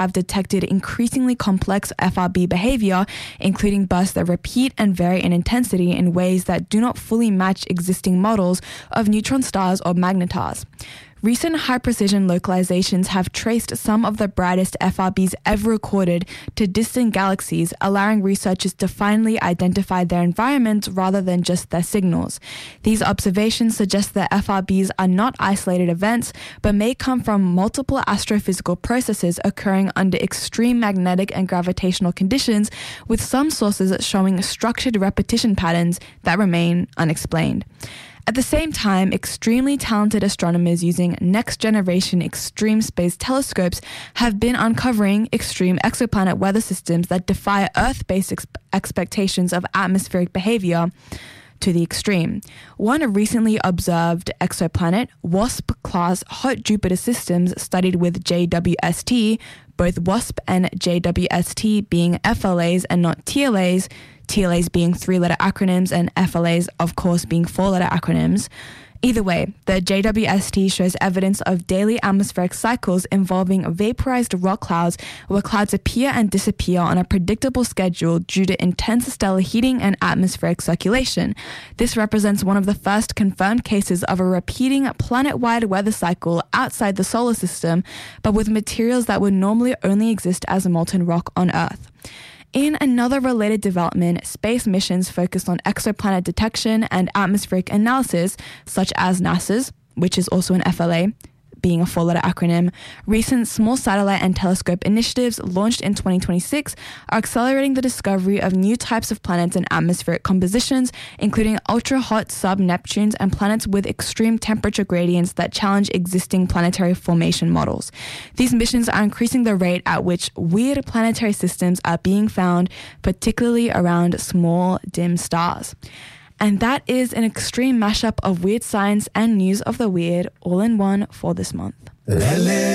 have detected increasingly complex FRB behavior, including bursts that repeat and vary in intensity in ways that do not fully match existing models of neutron stars or magnetars. Recent high-precision localizations have traced some of the brightest FRBs ever recorded to distant galaxies, allowing researchers to finally identify their environments rather than just their signals. These observations suggest that FRBs are not isolated events, but may come from multiple astrophysical processes occurring under extreme magnetic and gravitational conditions, with some sources showing structured repetition patterns that remain unexplained. At the same time, extremely talented astronomers using next-generation extreme space telescopes have been uncovering extreme exoplanet weather systems that defy Earth-based expectations of atmospheric behavior to the extreme. One recently observed exoplanet, WASP-class hot Jupiter systems studied with JWST, both WASP and JWST being FLAs and not TLAs, TLAs being three-letter acronyms and FLAs, of course, being four-letter acronyms. Either way, the JWST shows evidence of daily atmospheric cycles involving vaporized rock clouds, where clouds appear and disappear on a predictable schedule due to intense stellar heating and atmospheric circulation. This represents one of the first confirmed cases of a repeating planet-wide weather cycle outside the solar system, but with materials that would normally only exist as molten rock on Earth. In another related development, space missions focused on exoplanet detection and atmospheric analysis, such as NASA's, which is also an FLA, being a four-letter acronym, recent small satellite and telescope initiatives launched in 2026 are accelerating the discovery of new types of planets and atmospheric compositions, including ultra-hot sub-Neptunes and planets with extreme temperature gradients that challenge existing planetary formation models. These missions are increasing the rate at which weird planetary systems are being found, particularly around small, dim stars. And that is an extreme mashup of weird science and news of the weird all in one for this month.